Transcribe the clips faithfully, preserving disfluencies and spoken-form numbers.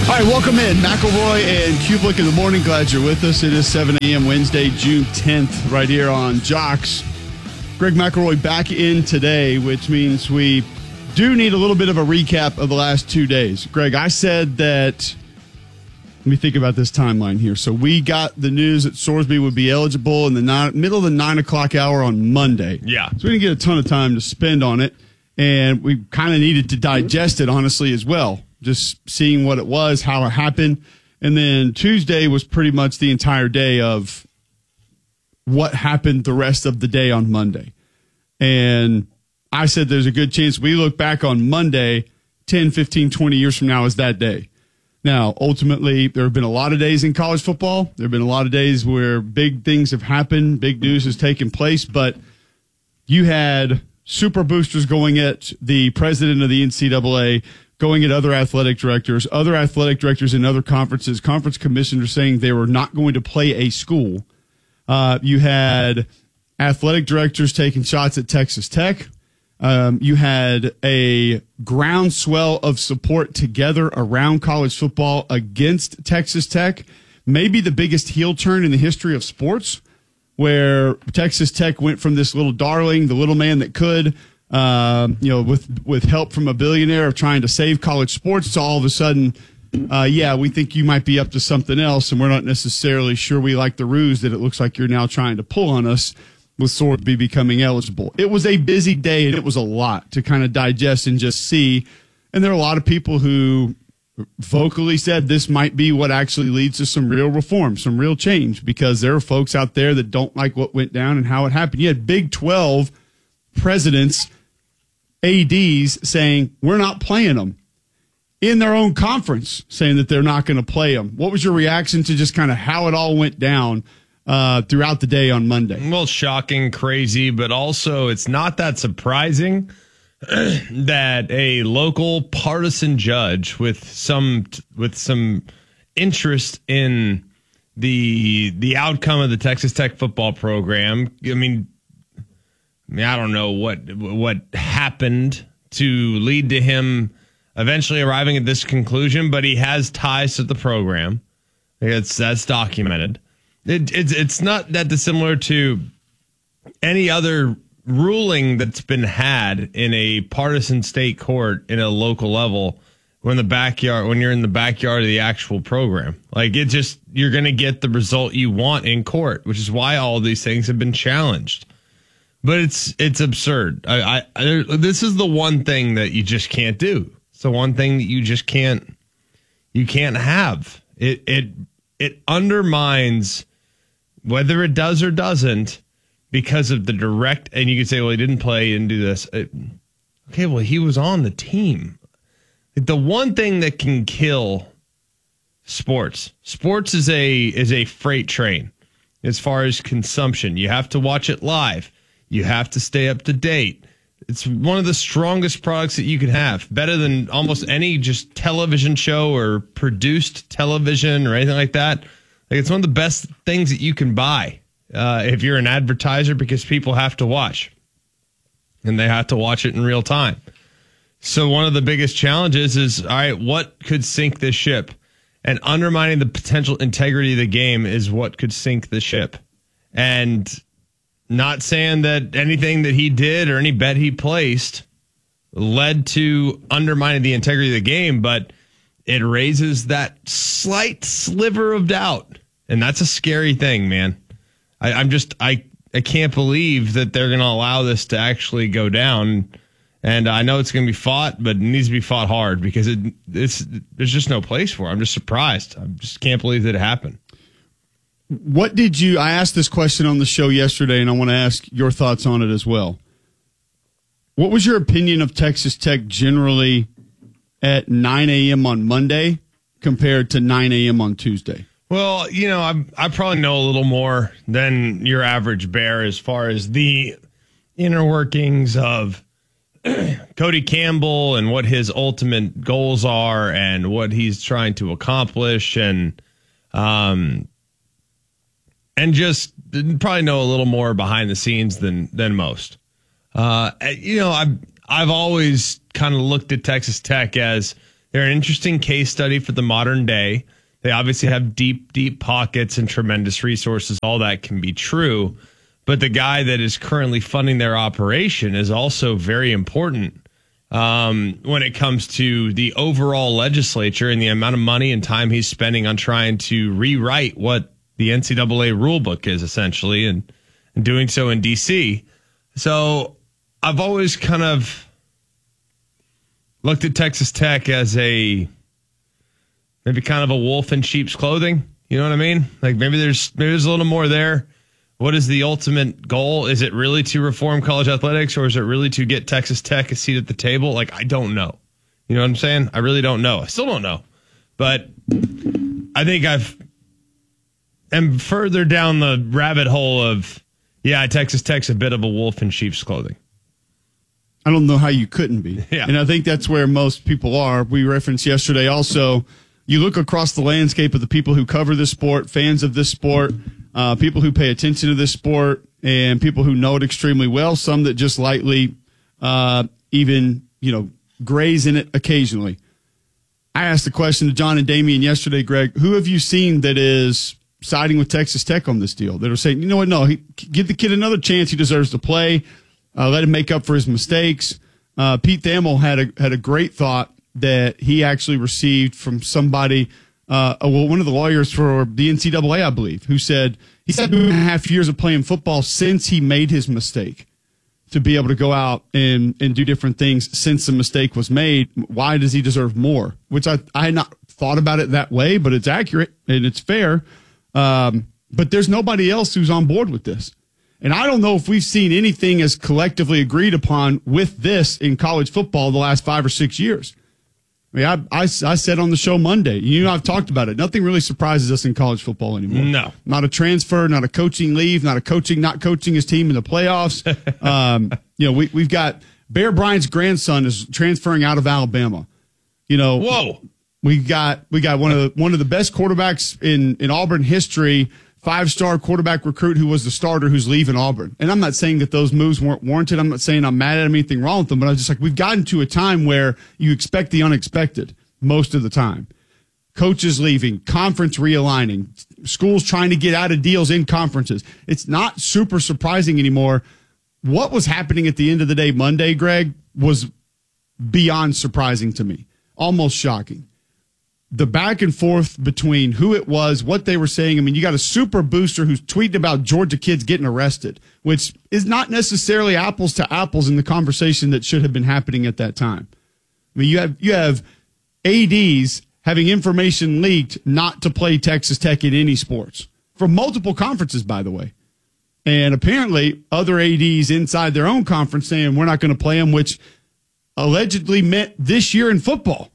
All right, welcome in. McElroy and Kublik in the morning. Glad you're with us. It is seven a.m. Wednesday, June tenth, right here on Jocks. Greg McElroy back in today, which means we do need a little bit of a recap of the last two days. Greg, I said that, let me think about this timeline here. So we got the news that Sorsby would be eligible in the nine, middle of the nine o'clock hour on Monday. Yeah. So we didn't get a ton of time to spend on it, and we kind of needed to digest it, honestly, as well. Just seeing what it was, how it happened. And then Tuesday was pretty much the entire day of what happened the rest of the day on Monday. And I said there's a good chance we look back on Monday ten, fifteen, twenty years from now as that day. Now, ultimately, there have been a lot of days in college football. There have been a lot of days where big things have happened, big news has taken place, but you had super boosters going at the president of the N C double A, going at other athletic directors, other athletic directors in other conferences, conference commissioners saying they were not going to play a school. Uh, you had athletic directors taking shots at Texas Tech. Um, you had a groundswell of support together around college football against Texas Tech. Maybe the biggest heel turn in the history of sports, where Texas Tech went from this little darling, the little man that could, Um, you know, with with help from a billionaire of trying to save college sports, to all of a sudden, uh, yeah, we think you might be up to something else, and we're not necessarily sure we like the ruse that it looks like you're now trying to pull on us with Sorsby becoming eligible. It was a busy day, and it was a lot to kind of digest and just see. And there are a lot of people who vocally said this might be what actually leads to some real reform, some real change, because there are folks out there that don't like what went down and how it happened. You had Big twelve presidents, A Ds saying, we're not playing them in their own conference, saying that they're not going to play them. What was your reaction to just kind of how it all went down uh, throughout the day on Monday? Well, shocking, crazy, but also it's not that surprising that a local partisan judge with some with some interest in the the outcome of the Texas Tech football program. I mean, I mean, I don't know what what happened to lead to him eventually arriving at this conclusion, but he has ties to the program. It's that's documented. It, it's it's not that dissimilar to any other ruling that's been had in a partisan state court in a local level when the backyard when you're in the backyard of the actual program. Like, it just, you're going to get the result you want in court, which is why all these things have been challenged. But it's it's absurd. I, I, I this is the one thing that you just can't do. It's the one thing that you just can't you can't have. It it it undermines, whether it does or doesn't, because of the direct. And you could say, well, he didn't play, he didn't do this. It, okay, well, he was on the team. The one thing that can kill sports, sports is a is a freight train as far as consumption. You have to watch it live. You have to stay up to date. It's one of the strongest products that you can have, better than almost any just television show or produced television or anything like that. Like, it's one of the best things that you can buy uh, if you're an advertiser, because people have to watch, and they have to watch it in real time. So one of the biggest challenges is, all right, what could sink this ship? And undermining the potential integrity of the game is what could sink the ship. And not saying that anything that he did or any bet he placed led to undermining the integrity of the game, but it raises that slight sliver of doubt. And that's a scary thing, man. I, I'm just, I, I can't believe that they're going to allow this to actually go down. And I know it's going to be fought, but it needs to be fought hard, because it, it's, there's just no place for it. I'm just surprised. I just can't believe that it happened. What did you, I asked this question on the show yesterday, and I want to ask your thoughts on it as well. What was your opinion of Texas Tech generally at nine a.m. on Monday compared to nine a.m. on Tuesday? Well, you know, I I probably know a little more than your average bear as far as the inner workings of Cody Campbell and what his ultimate goals are and what he's trying to accomplish, and um and just probably know a little more behind the scenes than than most. Uh, you know, I've I've always kind of looked at Texas Tech as They're an interesting case study for the modern day. They obviously have deep, deep pockets and tremendous resources. All that can be true. But the guy that is currently funding their operation is also very important um, when it comes to the overall legislature and the amount of money and time he's spending on trying to rewrite what the N C double A rulebook is, essentially, and, and doing so in D C. So I've always kind of looked at Texas Tech as a maybe kind of a wolf in sheep's clothing. You know what I mean? Like maybe there's maybe there's a little more there. What is the ultimate goal? Is it really to reform college athletics, or is it really to get Texas Tech a seat at the table? Like, I don't know. You know what I'm saying? I really don't know. I still don't know. But I think I've am further down the rabbit hole of, yeah, Texas Tech's a bit of a wolf in sheep's clothing. I don't know how you couldn't be. Yeah. And I think that's where most people are. We referenced yesterday also, you look across the landscape of the people who cover this sport, fans of this sport, uh, people who pay attention to this sport, and people who know it extremely well, some that just lightly uh, even, you know, graze in it occasionally. I asked the question to John and Damian yesterday, Greg, who have you seen that is siding with Texas Tech on this deal, that are saying, you know what, no, he, give the kid another chance. He deserves to play. Uh, let him make up for his mistakes. Uh, Pete Thamel had a had a great thought that he actually received from somebody, uh, well, one of the lawyers for the N C double A, I believe, who said he's had two and a half years of playing football since he made his mistake to be able to go out and, and do different things since the mistake was made. Why does he deserve more? Which I, I had not thought about it that way, but it's accurate and it's fair. Um, but there's nobody else who's on board with this. And I don't know if we've seen anything as collectively agreed upon with this in college football the last five or six years. I mean, I, I, I said on the show Monday, you know, I've talked about it. Nothing really surprises us in college football anymore. No. Not a transfer, not a coaching leave, not a coaching, not coaching his team in the playoffs. um, you know, we, we've got Bear Bryant's grandson is transferring out of Alabama. You know, whoa, we got we got one of the, one of the best quarterbacks in, in Auburn history, five-star quarterback recruit who was the starter who's leaving Auburn. And I'm not saying that those moves weren't warranted. I'm not saying I'm mad at him, anything wrong with them, but I'm just like, we've gotten to a time where you expect the unexpected most of the time. Coaches leaving, conference realigning, schools trying to get out of deals in conferences. It's not super surprising anymore. What was happening at the end of the day Monday, Greg, was beyond surprising to me. Almost shocking. The back and forth between who it was, what they were saying. I mean, you got a super booster who's tweeting about Georgia kids getting arrested, which is not necessarily apples to apples in the conversation that should have been happening at that time. I mean, you have you have A Ds having information leaked not to play Texas Tech in any sports from multiple conferences, by the way. And apparently other A Ds inside their own conference saying we're not going to play them, which allegedly meant this year in football.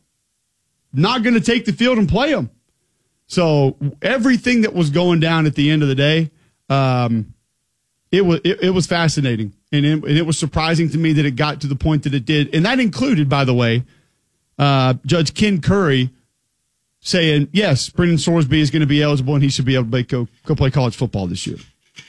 Not going to take the field and play them. So everything that was going down at the end of the day, um, it was it, it was fascinating, and it, and it was surprising to me that it got to the point that it did. And that included, by the way, uh, Judge Ken Curry saying, yes, Brendan Sorsby is going to be eligible and he should be able to play, go, go play college football this year.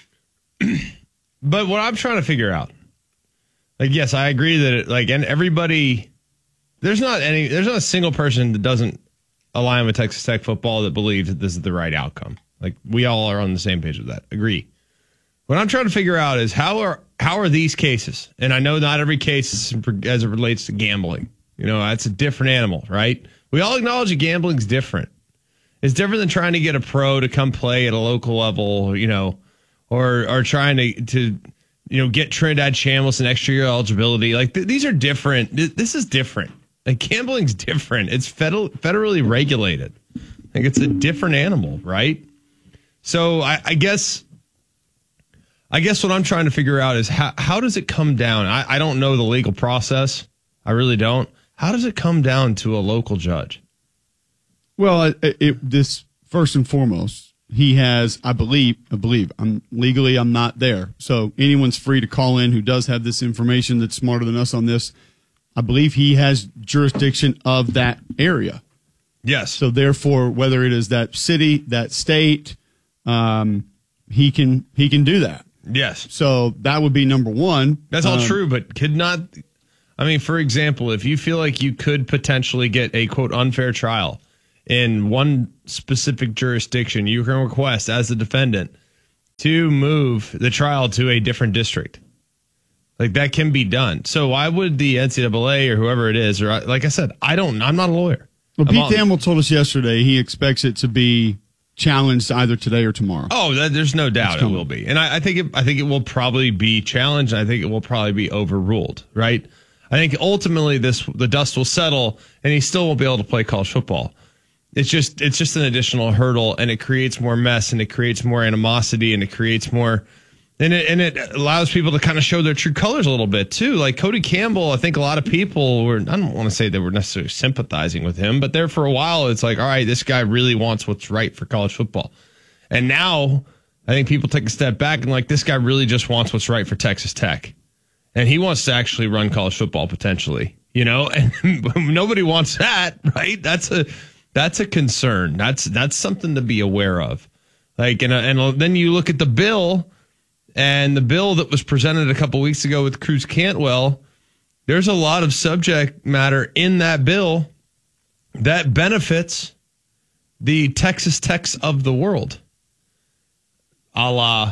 But what I'm trying to figure out, like, yes, I agree that it, like, and everybody. There's not any. There's not a single person that doesn't align with Texas Tech football that believes that this is the right outcome. Like, we all are on the same page with that. Agree. What I'm trying to figure out is how are how are these cases? And I know not every case is as it relates to gambling. You know, that's a different animal, right? We all acknowledge that gambling's different. It's different than trying to get a pro to come play at a local level, you know, or or trying to to you know get Trinidad Chambliss an extra year eligibility. Like th- these are different. Th- this is different. Like, gambling's different. It's federal, federally regulated. Like, it's a different animal, right? So I, I guess, I guess what I'm trying to figure out is how how does it come down? I, I don't know the legal process. I really don't. How does it come down to a local judge? Well, it, it, this first and foremost, he has, I believe, I believe, I'm legally, I'm not there. So anyone's free to call in who does have this information that's smarter than us on this. I believe he has jurisdiction of that area. Yes. So therefore, whether it is that city, that state, um, he can he can do that. Yes. So that would be number one. That's all um, true, but could not. I mean, for example, if you feel like you could potentially get a, quote, unfair trial in one specific jurisdiction, you can request as the defendant to move the trial to a different district. Like, that can be done. So why would the N C double A or whoever it is, or like I said, I don't, I'm not a lawyer. Well, I'm Pete on, Thamel told us yesterday he expects it to be challenged either today or tomorrow. Oh, that, there's no doubt it will be. And I, I think it, I think it will probably be challenged. I think it will probably be overruled, right? I think ultimately this the dust will settle and he still won't be able to play college football. It's just it's just an additional hurdle, and it creates more mess, and it creates more animosity, and it creates more and it and it allows people to kind of show their true colors a little bit too. Like Cody Campbell, I think a lot of people were, I don't want to say they were necessarily sympathizing with him, but there for a while it's like, all right, this guy really wants what's right for college football. And now I think people take a step back and like, this guy really just wants what's right for Texas Tech. And he wants to actually run college football potentially, you know, and nobody wants that, right? That's a that's a concern. That's that's something to be aware of. Like, and and then you look at the bill, and the bill that was presented a couple weeks ago with Cruz Cantwell. There's a lot of subject matter in that bill that benefits the Texas Techs of the world. A la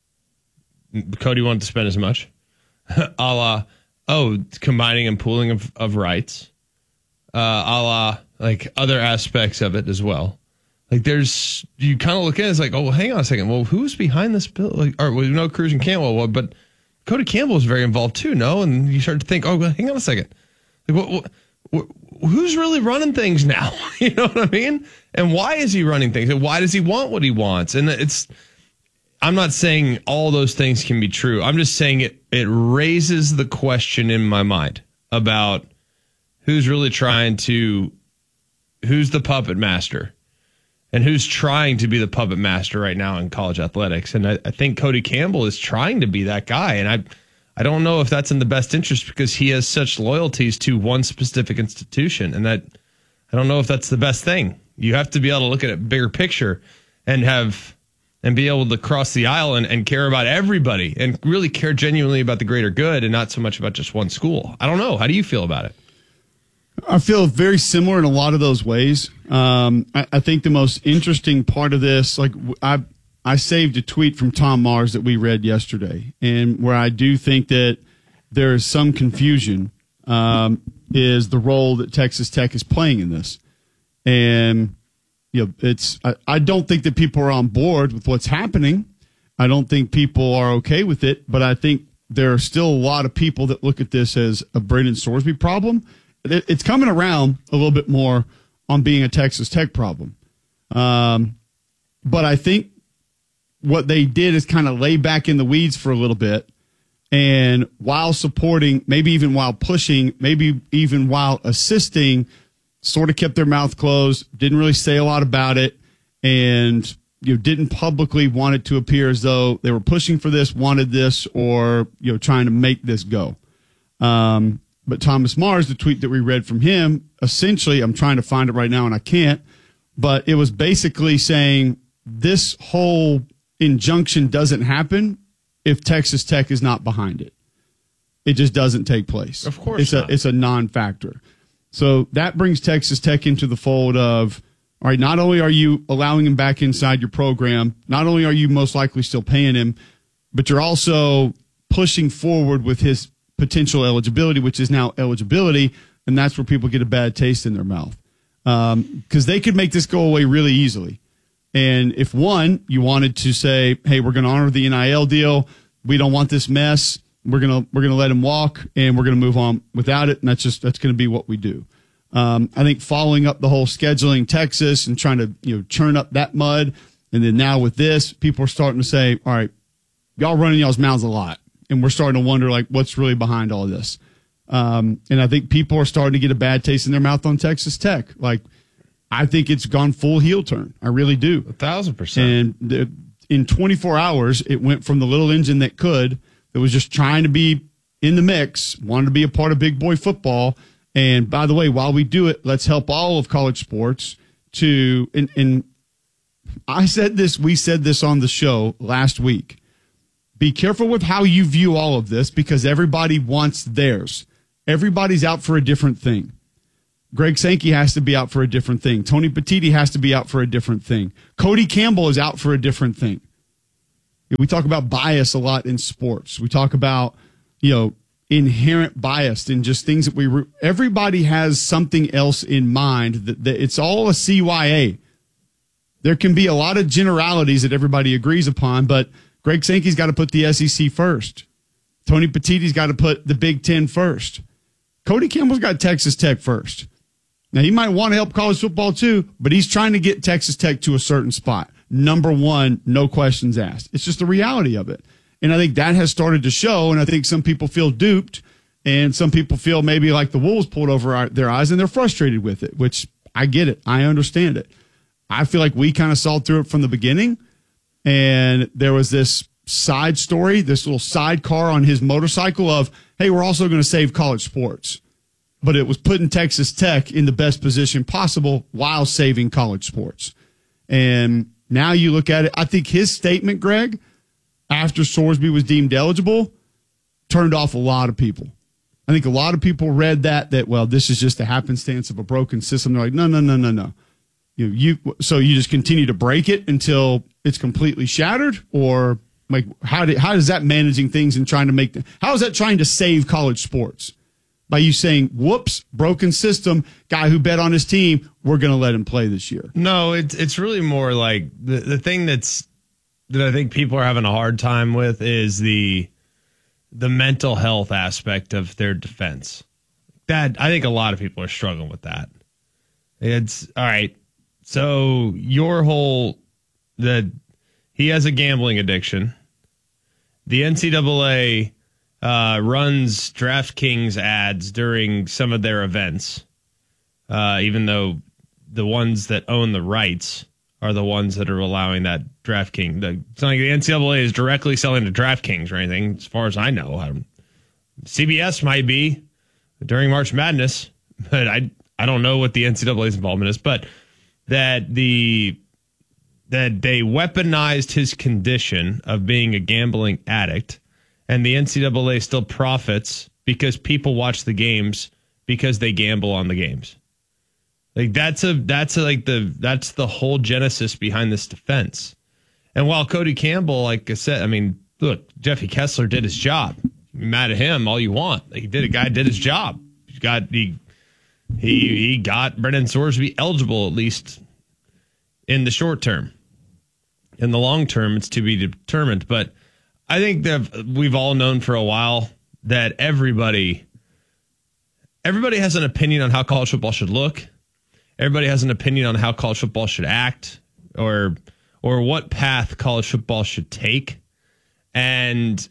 Cody wanted to spend as much. a la, oh, combining and pooling of, of rights. Uh, a la, like, other aspects of it as well. Like, there's, you kind of look at it, it's like, oh, well, hang on a second. Well, who's behind this bill? Like, or we know Cruz and Campbell, well, but Cody Campbell is very involved too, no? And you start to think, oh, well, hang on a second. Like, what, what, what, who's really running things now? You know what I mean? And why is he running things? And why does he want what he wants? And it's, I'm not saying all those things can be true. I'm just saying it, it raises the question in my mind about who's really trying to, who's the puppet master and who's trying to be the puppet master right now in college athletics. And I, I think Cody Campbell is trying to be that guy. And I, I don't know if that's in the best interest because he has such loyalties to one specific institution. And that, I don't know if that's the best thing. You have to be able to look at a bigger picture and have, and be able to cross the aisle and, and care about everybody and really care genuinely about the greater good and not so much about just one school. I don't know. How do you feel about it? I feel very similar in a lot of those ways. Um, I, I think the most interesting part of this, like I, I saved a tweet from Tom Mars that we read yesterday, and where I do think that there is some confusion um, is the role that Texas Tech is playing in this. And you know, it's, I, I don't think that people are on board with what's happening. I don't think people are okay with it, but I think there are still a lot of people that look at this as a Braden Sorsby problem. It, it's coming around a little bit more on being a Texas Tech problem. Um, but I think what they did is kind of lay back in the weeds for a little bit. And while supporting, maybe even while pushing, maybe even while assisting, sort of kept their mouth closed, didn't really say a lot about it, and you know, didn't publicly want it to appear as though they were pushing for this, wanted this, or you know, trying to make this go. Um, but Thomas Mars, the tweet that we read from him, essentially, I'm trying to find it right now and I can't, but it was basically saying this whole injunction doesn't happen if Texas Tech is not behind it. It just doesn't take place. Of course it's not. a it's a non-factor. So that brings Texas Tech into the fold of, all right, not only are you allowing him back inside your program, not only are you most likely still paying him, but you're also pushing forward with his potential eligibility, which is now eligibility, and that's where people get a bad taste in their mouth. Because um, they could make this go away really easily. And if, one, you wanted to say, hey, we're going to honor the N I L deal, we don't want this mess, We're gonna we're gonna let him walk, and we're gonna move on without it, and that's just that's gonna be what we do. Um, I think following up the whole scheduling Texas and trying to you know churn up that mud, and then now with this, people are starting to say, all right, y'all running y'all's mouths a lot, and we're starting to wonder like what's really behind all of this. Um, and I think people are starting to get a bad taste in their mouth on Texas Tech. Like I think it's gone full heel turn. I really do. A thousand percent. And the, in twenty-four hours, it went from the little engine that could. That was just trying to be in the mix, wanted to be a part of big boy football. And by the way, while we do it, let's help all of college sports to, and, and I said this, we said this on the show last week. Be careful with how you view all of this because everybody wants theirs. everybody's out for a different thing. Greg Sankey has to be out for a different thing. Tony Petitti has to be out for a different thing. Cody Campbell is out for a different thing. We talk about bias a lot in sports. We talk about, you know, inherent bias in just things that we re- everybody has something else in mind that, that it's all a C Y A. There can be a lot of generalities that everybody agrees upon, but Greg Sankey's got to put the S E C first. Tony Petitti's got to put the Big Ten first. Cody Campbell's got Texas Tech first. Now, he might want to help college football too, but he's trying to get Texas Tech to a certain spot. Number one, no questions asked. It's just the reality of it. And I think that has started to show, and I think some people feel duped, and some people feel maybe like the wolves pulled over our, their eyes, and they're frustrated with it, which I get it. I understand it. I feel like we kind of saw through it from the beginning, and there was this side story, this little sidecar on his motorcycle of, hey, we're also going to save college sports. But it was putting Texas Tech in the best position possible while saving college sports. And now you look at it, I think his statement, Greg, after Sorsby was deemed eligible, turned off a lot of people. I think a lot of people read that, that, well, this is just a happenstance of a broken system. They're like, no, no, no, no, no. You, you, so you just continue to break it until it's completely shattered? Or like, how, did, how is that managing things and trying to make, the, how is that trying to save college sports? By you saying, whoops, broken system, guy who bet on his team, we're going to let him play this year. No, it's it's really more like the, the thing that's that I think people are having a hard time with is the the mental health aspect of their defense. That I think a lot of people are struggling with that. It's all right. So your whole that he has a gambling addiction. The N C double A Uh, runs DraftKings ads during some of their events, uh, even though the ones that own the rights are the ones that are allowing that DraftKings. The, it's not like the N C double A is directly selling to DraftKings or anything, as far as I know. I C B S might be during March Madness, but I I don't know what the N C double A's involvement is. But that the that they weaponized his condition of being a gambling addict. And the N C double A still profits because people watch the games because they gamble on the games. Like that's a that's a, like the that's the whole genesis behind this defense. And while Cody Campbell, like I said, I mean, look, Jeffrey Kessler did his job. You're mad at him all you want. Like he did a guy did his job. He got he he he got Brennan Sorsby eligible at least in the short term. In the long term, it's to be determined, but. I think that we've all known for a while that everybody everybody has an opinion on how college football should look. Everybody has an opinion on how college football should act or or what path college football should take. And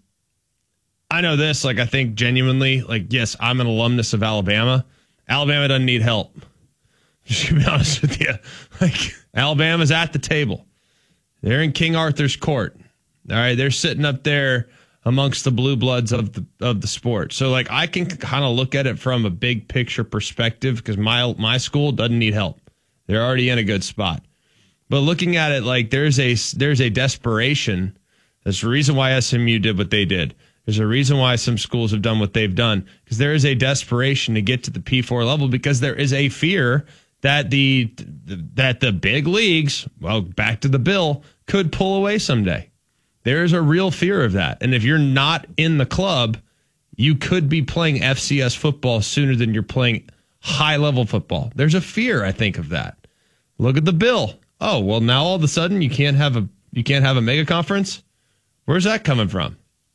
I know this, like I think genuinely, like, yes, I'm an alumnus of Alabama. Alabama doesn't need help. Just to be honest with you. Like Alabama's at the table. They're in King Arthur's court. All right, they're sitting up there amongst the blue bloods of the of the sport. So, like, I can kind of look at it from a big picture perspective because my my school doesn't need help. They're already in a good spot. But looking at it like there's a there's a desperation. There's a reason why S M U did what they did. There's a reason why some schools have done what they've done because there is a desperation to get to the P four level because there is a fear that the that the big leagues, well, back to the bill, could pull away someday. There's a real fear of that. And if you're not in the club, you could be playing F C S football sooner than you're playing high-level football. There's a fear, I think, of that. Look at the bill. Oh, well, now all of a sudden you can't have a you can't have a mega conference? Where's that coming from?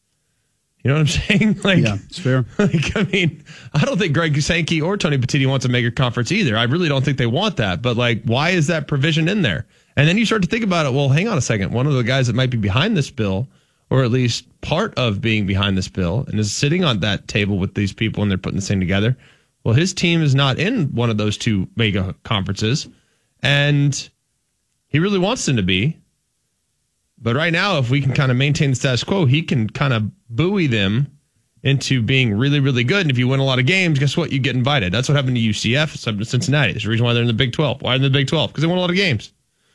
You know what I'm saying? Like, yeah, it's fair. Like, I mean, I don't think Greg Sankey or Tony Petitti wants a mega conference either. I really don't think they want that. But, like, why is that provision in there? And then you start to think about it. Well, hang on a second. One of the guys that might be behind this bill, or at least part of being behind this bill, and is sitting on that table with these people and they're putting this thing together. Well, his team is not in one of those two mega conferences. And he really wants them to be. But right now, if we can kind of maintain the status quo, he can kind of buoy them into being really, really good. And if you win a lot of games, guess what? You get invited. That's what happened to U C F, Cincinnati. There's a reason why they're in the Big twelve. Why are they in the Big twelve? Because they won a lot of games.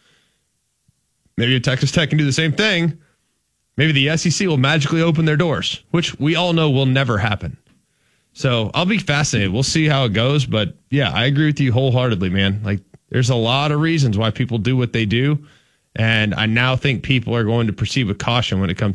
Maybe Texas Tech can do the same thing. Maybe the S E C will magically open their doors, which we all know will never happen. So I'll be fascinated. We'll see how it goes. But yeah, I agree with you wholeheartedly, man. Like, there's a lot of reasons why people do what they do. And I now think people are going to proceed with caution when it comes